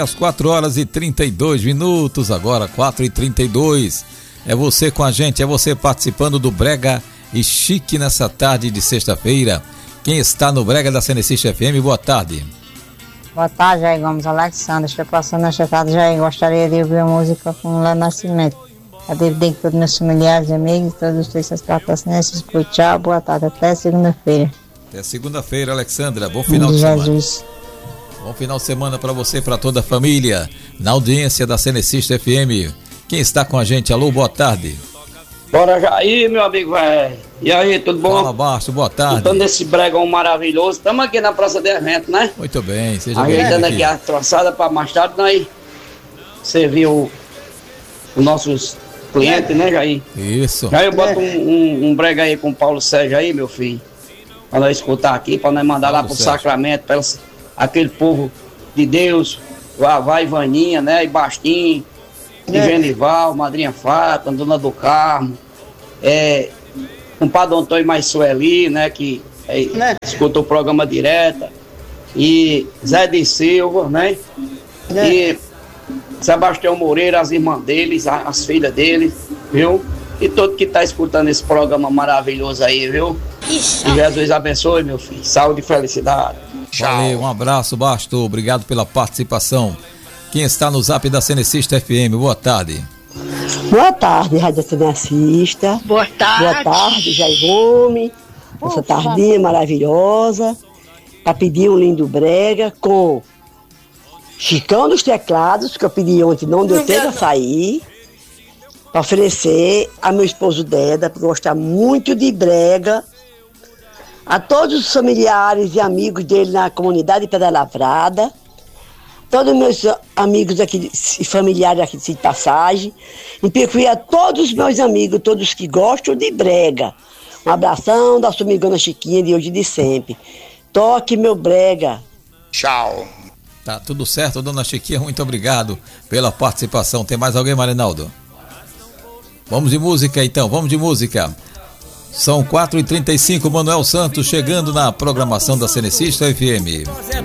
Às 4h32, agora 4h32. É você com a gente, é você participando do Brega e Chique nessa tarde de sexta-feira. Quem está no Brega da Cenecista FM, boa tarde. Boa tarde, Jair Gomes, Alexandre. Estou passando nesta tarde, Jair. Gostaria de ouvir a música com o Léo Nascimento. Eu dedico a todos meus familiares e amigos, todos os três participantes. Tchau, boa tarde, até segunda-feira. Até segunda-feira, Alexandra. Bom final de semana. Jesus. Bom final de semana para você e para toda a família. Na audiência da Cenecista FM. Quem está com a gente? Alô, boa tarde. Bora, Jair, meu amigo, velho. E aí, tudo bom? Fala, Baixo, boa tarde. Escutando desse bregão maravilhoso. Estamos aqui na Praça de Evento, né? Muito bem, seja bem-vindo. Ajeitando aqui a troçada para mais tarde nós servir os nossos clientes, né, Jair? Isso. Aí eu boto um brega aí com o Paulo Sérgio aí, meu filho. Para nós escutar aqui, para nós mandar lá pro Sacramento, para aquele povo de Deus, Vavá e Vaninha, né? E Bastinho, e Genival, Madrinha Fátima, Dona do Carmo, um Padre Antônio mais Sueli, né? Que escuta o programa direto, e Zé de Silva, né? E Sebastião Moreira, as irmãs deles, as filhas deles, viu? E todo que tá escutando esse programa maravilhoso aí, viu? Que Jesus abençoe, meu filho. Saúde e felicidade. Tchau. Valeu, um abraço, Basto. Obrigado pela participação. Quem está no Zap da Cenecista FM, boa tarde. Boa tarde, Rádio Cenecista. Boa tarde. Boa tarde, Jair Gomes. Essa tardinha maravilhosa. Para pedir um lindo brega com Chicão dos Teclados, que eu pedi ontem, não deu tempo a sair. Para oferecer a meu esposo Deda, por gostar muito de brega. A todos os familiares e amigos dele na comunidade Pedra Lavrada. Todos os meus amigos aqui e familiares aqui de passagem. E percuir a todos os meus amigos, todos que gostam de brega. Um abração da sua amigona Chiquinha de hoje e de sempre. Toque meu brega. Tchau. Tá tudo certo, dona Chiquinha, muito obrigado pela participação. Tem mais alguém, Marinaldo? Vamos de música então, vamos de música. São 4h35, Manuel Santos chegando na programação da Cenecista FM.